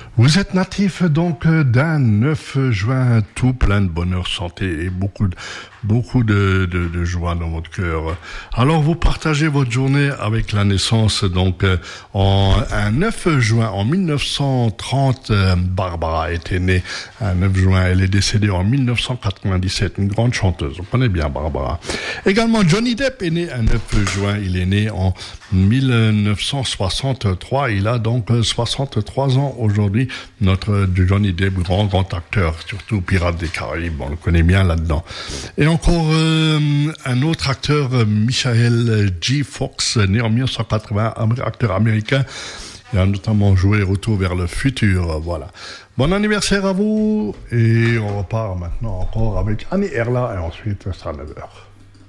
Vous êtes natif donc d'un 9 juin, tout plein de bonheur, santé et beaucoup de joie dans votre cœur. Alors vous partagez votre journée avec la naissance donc un 9 juin en 1930, Barbara était née un 9 juin, elle est décédée en 1997, une grande chanteuse, on connaît bien Barbara. Également Johnny Depp est né un 9 juin, il est né en 1963, il a donc 63 ans aujourd'hui, notre Johnny Depp, grand acteur, surtout Pirates des Caraïbes, on le connaît bien là-dedans. Et encore un autre acteur, Michael J. Fox, né en 1980, acteur américain, il a notamment joué Retour vers le futur, voilà. Bon anniversaire à vous, et on repart maintenant encore avec Annie Erla, et ensuite ça sera 9h.